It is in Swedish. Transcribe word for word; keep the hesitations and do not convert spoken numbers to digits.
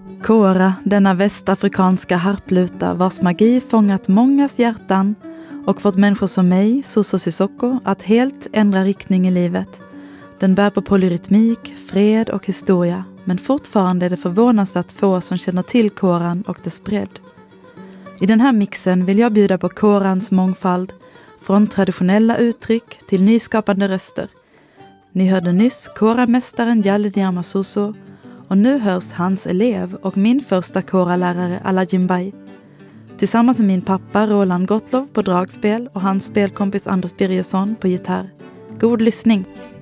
Kora, denna västafrikanska harpluta vars magi fångat mångas hjärtan och fått människor som mig, Soso Sissoko, att helt ändra riktning i livet. Den bär på polyrytmik, fred och historia, men fortfarande är det förvånansvärt få som känner till koran och dess bredd. I den här mixen vill jag bjuda på korans mångfald, från traditionella uttryck till nyskapande röster. Ni hörde nyss koramästaren Jalediama Soso, och nu hörs hans elev och min första koralärare Alla Jimbai. Tillsammans med min pappa Roland Gottlov på dragspel och hans spelkompis Anders Birgersson på gitarr. God lyssning!